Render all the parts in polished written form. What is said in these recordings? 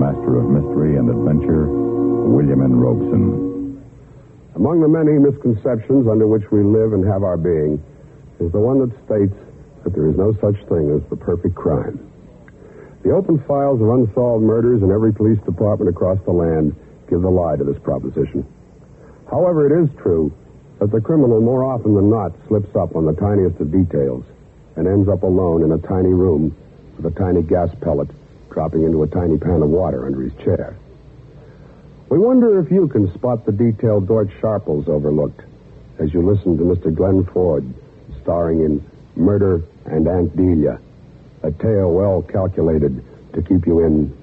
master of mystery and adventure, William N. Robeson. Among the many misconceptions under which we live and have our being is the one that states that there is no such thing as the perfect crime. The open files of unsolved murders in every police department across the land give the lie to this proposition. However, it is true that the criminal more often than not slips up on the tiniest of details and ends up alone in a tiny room with a tiny gas pellet dropping into a tiny pan of water under his chair. We wonder if you can spot the detail Dort Sharples overlooked as you listen to Mr. Glenn Ford starring in Murder and Aunt Delia, a tale well calculated to keep you in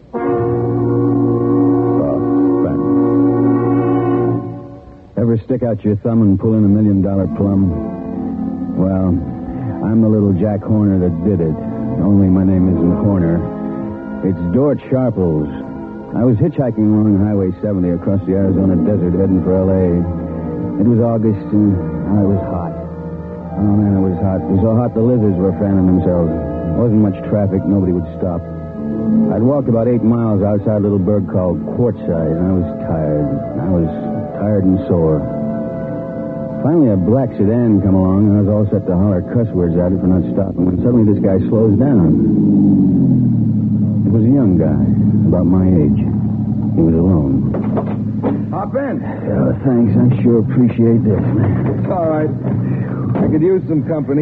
suspense. Ever stick out your thumb and pull in $1 million plum? Well, I'm the little Jack Horner that did it. Only my name isn't Horner. It's Dort Sharples. I was hitchhiking along Highway 70 across the Arizona desert heading for L.A. It was August and it was hot. Oh, man, it was hot. It was so hot the lizards were fanning themselves. There wasn't much traffic. Nobody would stop. I'd walked about 8 miles outside a little burg called Quartzsite, and I was tired. I was tired and sore. Finally, a black sedan come along, and I was all set to holler cuss words at it for not stopping, when suddenly this guy slows down. It was a young guy, about my age. He was alone. Hop in. Oh, thanks. I sure appreciate this, man. It's all right. I could use some company.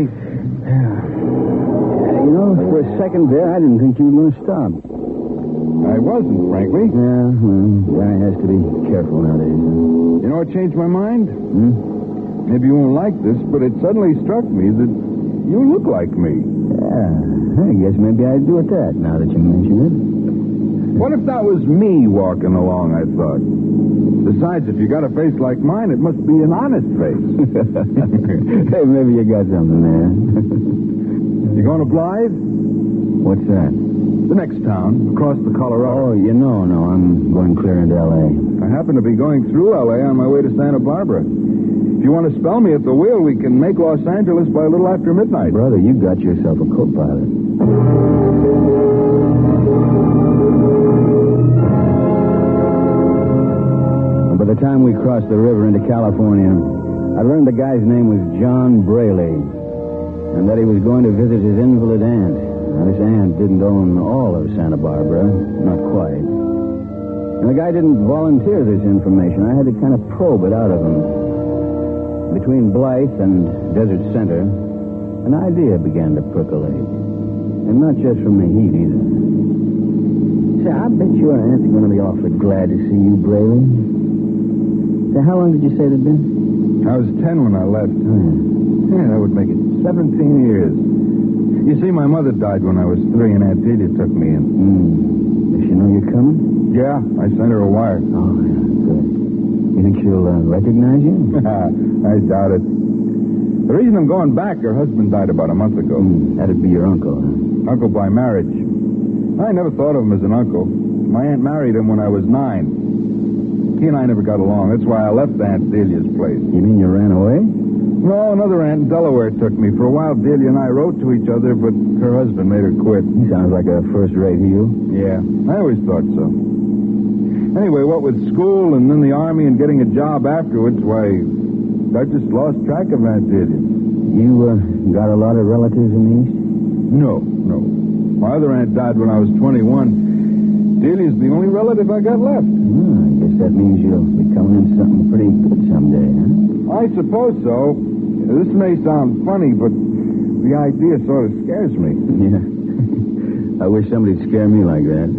You know, for a second there, I didn't think you were going to stop. I wasn't, frankly. Yeah, well, guy has to be careful nowadays. You know what changed my mind? Maybe you won't like this, but it suddenly struck me that you look like me. Yeah, I guess maybe I'd do it that, now that you mention it. What if that was me walking along, I thought? Besides, if you got a face like mine, it must be an honest face. Hey, maybe you got something there. You going to Blythe? What's that? The next town, across the Colorado. Oh, no, I'm going clear into L.A. I happen to be going through L.A. on my way to Santa Barbara. If you want to spell me at the wheel, we can make Los Angeles by a little after midnight. Brother, you got yourself a co-pilot. By the time we crossed the river into California, I learned the guy's name was John Braley, and that he was going to visit his invalid aunt. Now, this aunt didn't own all of Santa Barbara, not quite. And the guy didn't volunteer this information. I had to kind of probe it out of him. Between Blythe and Desert Center, an idea began to percolate. And not just from the heat, either. Say, I bet your aunt's going to be awfully glad to see you, Braley. Say, how long did you say it had been? I was 10 when I left. Oh, yeah. Yeah, that would make it 17 years. You see, my mother died when I was 3, and Aunt Delia took me in. Does she know you're coming? Yeah, I sent her a wire. Oh, yeah, good. You think she'll recognize you? I doubt it. The reason I'm going back, her husband died about a month ago. That'd be your uncle, huh? Uncle by marriage. I never thought of him as an uncle. My aunt married him when I was 9. He and I never got along. That's why I left Aunt Delia's place. You mean you ran away? No, another aunt in Delaware took me. For a while, Delia and I wrote to each other, but her husband made her quit. He sounds like a first-rate heel. Yeah, I always thought so. Anyway, what with school and then the Army and getting a job afterwards, why, I just lost track of Aunt Delia. You got a lot of relatives in the East? No. My other aunt died when I was 21. Delia's the only relative I got left. I guess that means you'll be coming in something pretty good someday, huh? I suppose so. This may sound funny, but the idea sort of scares me. Yeah. I wish somebody'd scare me like that.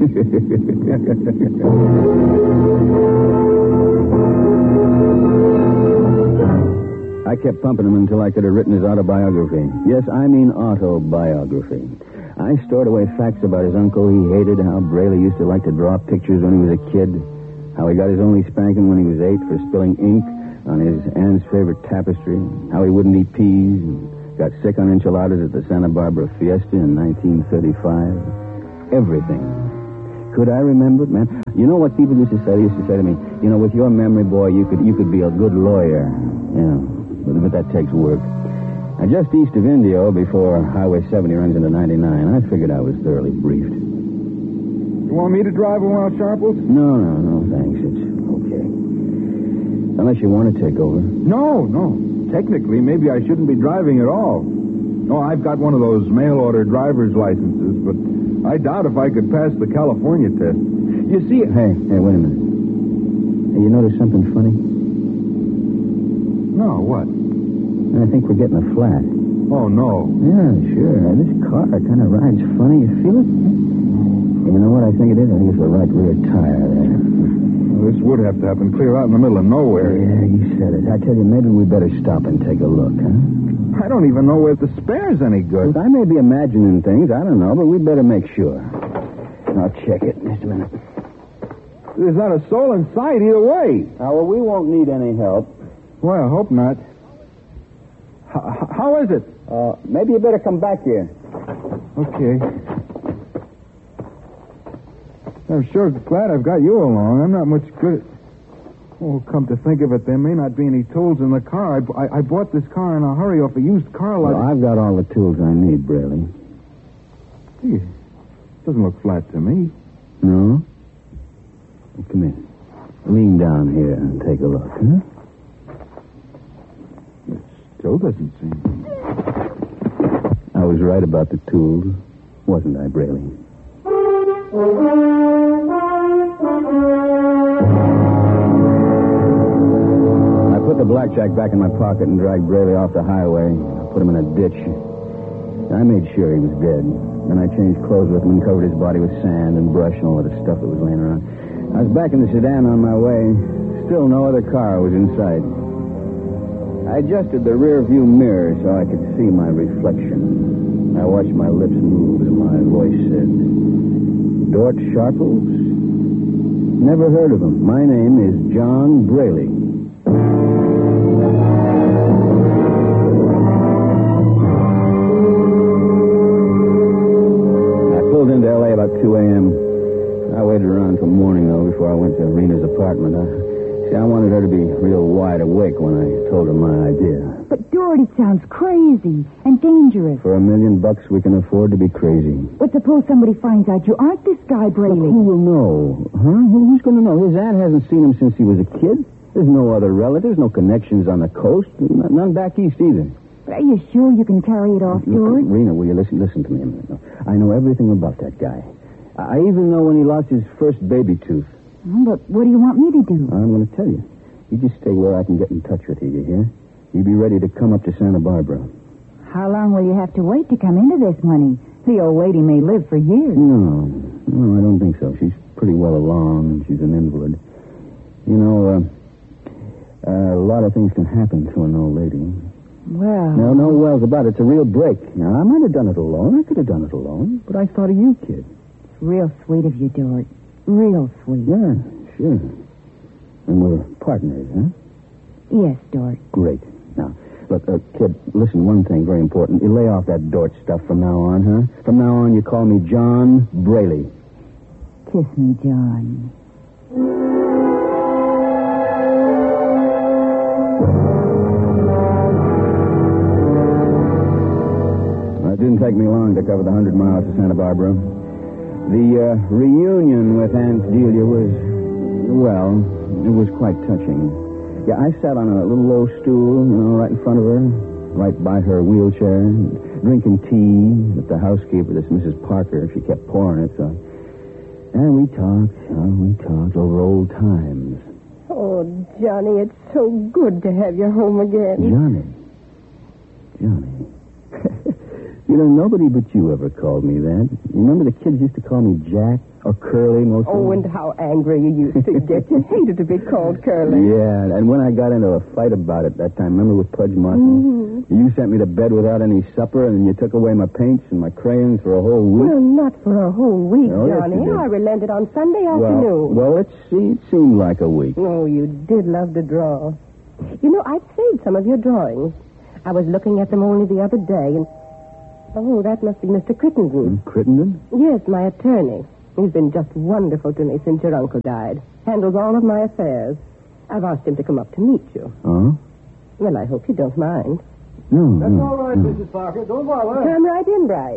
I kept pumping him until I could have written his autobiography. Yes, I mean autobiography. I stored away facts about his uncle he hated, how Braley used to like to draw pictures when he was a kid, how he got his only spanking when he was 8 for spilling ink on his aunt's favorite tapestry, how he wouldn't eat peas, and got sick on enchiladas at the Santa Barbara Fiesta in 1935. Everything. Could I remember it, man? You know what people used to say? They used to say to me, you know, with your memory, boy, you could be a good lawyer. Yeah, but that takes work. Now, just east of Indio, before Highway 70 runs into 99, I figured I was thoroughly briefed. You want me to drive a while, Sharples? No, thanks. It's okay. Unless you want to take over. No. Technically, maybe I shouldn't be driving at all. No, I've got one of those mail-order driver's licenses, but I doubt if I could pass the California test. You see... Hey, wait a minute. Hey, you notice something funny? No, what? I think we're getting a flat. Oh, no. Yeah, sure. This car kind of rides funny. You feel it? You know what I think it is? I think it's the right rear tire there. Well, this would have to happen clear out in the middle of nowhere. Yeah, you said it. I tell you, maybe we better stop and take a look, huh? I don't even know if the spare's any good. Look, I may be imagining things. I don't know, but we'd better make sure. I'll check it. Just a minute. There's not a soul in sight either way. Well, we won't need any help. Well, I hope not. How is it? Maybe you better come back here. Okay. I'm sure glad I've got you along. I'm not much good at... Oh, come to think of it, there may not be any tools in the car. I bought this car in a hurry off a used car lot. Well, I've got all the tools I need, Braley. Gee, doesn't look flat to me. No? Well, come in. Lean down here and take a look, huh? It still doesn't seem... I was right about the tools, wasn't I, Braley? I put the blackjack back in my pocket and dragged Braley off the highway. I put him in a ditch. I made sure he was dead. Then I changed clothes with him and covered his body with sand and brush and all of the stuff that was laying around. I was back in the sedan on my way. Still no other car was in sight. I adjusted the rear view mirror so I could see my reflection. I watched my lips move as my voice said, Dort Sharples? Never heard of him. My name is John Braley. I pulled into L.A. about 2 a.m. I waited around till morning, though, before I went to Rena's apartment. I wanted her to be real wide awake when I told her my idea. But, Dort, it sounds crazy and dangerous. For $1 million, we can afford to be crazy. But suppose somebody finds out you aren't this guy, Braley. Look, who will know? Huh? Who's going to know? His aunt hasn't seen him since he was a kid. There's no other relatives, no connections on the coast, none back east either. But are you sure you can carry it off, Dort? Rena, will you listen to me a minute? I know everything about that guy. I even know when he lost his first baby tooth. But what do you want me to do? I'm going to tell you. You just stay where I can get in touch with you, you hear? You be ready to come up to Santa Barbara. How long will you have to wait to come into this money? The old lady may live for years. No, I don't think so. She's pretty well along. She's an invalid. You know, a lot of things can happen to an old lady. Well... No wells about it. It's a real break. Now, I might have done it alone. I could have done it alone. But I thought of you, kid. It's real sweet of you, Dort. Real sweet. Yeah, sure. And we're partners, huh? Yes, Dort. Great. Now, look, kid, listen, one thing very important. You lay off that Dort stuff from now on, huh? From now on, you call me John Braley. Kiss me, John. It didn't take me long to cover the 100 miles to Santa Barbara. The reunion with Aunt Delia was, well, it was quite touching. Yeah, I sat on a little low stool, right in front of her, right by her wheelchair, drinking tea that the housekeeper, this Mrs. Parker, she kept pouring it, so... And we talked over old times. Oh, Johnny, it's so good to have you home again. Johnny. You know, nobody but you ever called me that. You remember the kids used to call me Jack or Curly most of Oh, and how angry you used to get. You hated to be called Curly. Yeah, and when I got into a fight about it that time, remember with Pudge Martin? Mm-hmm. You sent me to bed without any supper, and you took away my paints and my crayons for a whole week. Well, not for a whole week, Oh, yes, Johnny. you did. I relented on Sunday afternoon. Well, let's see. It seemed like a week. Oh, you did love to draw. You know, I've saved some of your drawings. I was looking at them only the other day, and... Oh, that must be Mr. Crittenden. Crittenden? Yes, my attorney. He's been just wonderful to me since your uncle died. Handles all of my affairs. I've asked him to come up to meet you. Oh? Well, I hope you don't mind. No. That's all right, Mrs. Parker. Don't bother. Come right in, Bryce.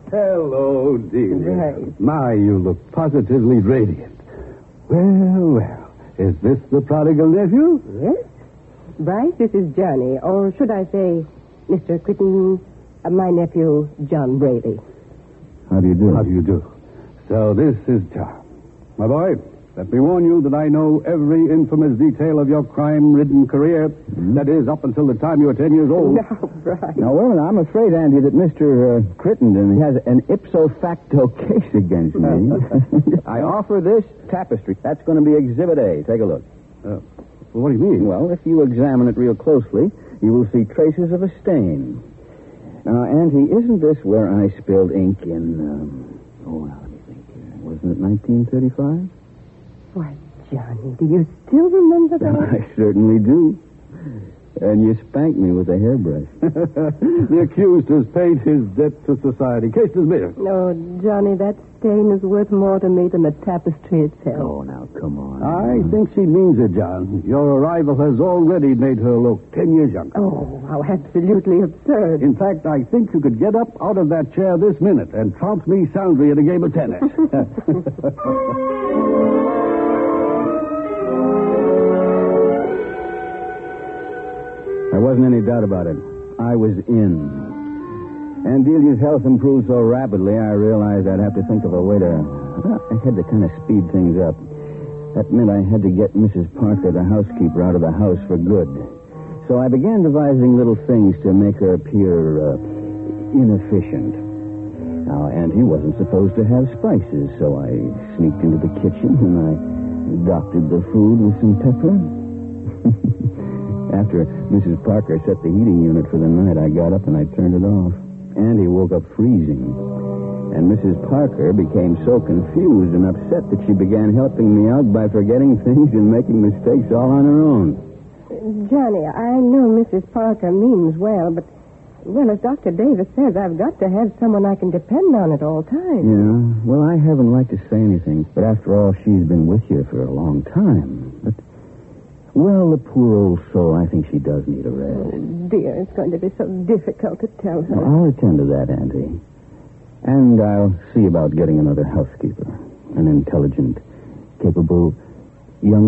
Hello, dear. Right. My, you look positively radiant. Well. Is this the prodigal nephew? Yes. Bryce, this is Johnny, or should I say, Mr. Crittenden, my nephew, John Brady. How do you do? How do you do? So this is John. My boy, let me warn you that I know every infamous detail of your crime-ridden career. Mm-hmm. That is, up until the time you were 10 years old. Now, Bryce. Now, well, I'm afraid, Andy, that Mr. Crittenden has an ipso facto case against me. I offer this tapestry. That's going to be Exhibit A. Take a look. Well, what do you mean? Well, if you examine it real closely, you will see traces of a stain. Now, Auntie, isn't this where I spilled ink in, let me think here. Wasn't it 1935? Why, Johnny, do you still remember that? I certainly do. And you spanked me with a hairbrush. The accused has paid his debt to society. Case dismissed. No, Johnny, that stain is worth more to me than the tapestry itself. Oh, now, come on. I think she means it, John. Your arrival has already made her look 10 years younger. Oh, how absolutely absurd. In fact, I think you could get up out of that chair this minute and trump me soundly in a game of tennis. There wasn't any doubt about it. I was in. And Delia's health improved so rapidly, I realized I'd have to think of a way to... I had to kind of speed things up. That meant I had to get Mrs. Parker, the housekeeper, out of the house for good. So I began devising little things to make her appear inefficient. Now, Auntie wasn't supposed to have spices, so I sneaked into the kitchen and I doctored the food with some pepper. After Mrs. Parker set the heating unit for the night, I got up and I turned it off. Andy woke up freezing. And Mrs. Parker became so confused and upset that she began helping me out by forgetting things and making mistakes all on her own. Johnny, I know Mrs. Parker means well, but, well, as Dr. Davis says, I've got to have someone I can depend on at all times. Yeah, well, I haven't liked to say anything, but after all, she's been with you for a long time. But, well, the poor old soul, I think she does need a rest. Oh, dear, it's going to be so difficult to tell her. Well, I'll attend to that, Auntie. And I'll see about getting another housekeeper. An intelligent, capable young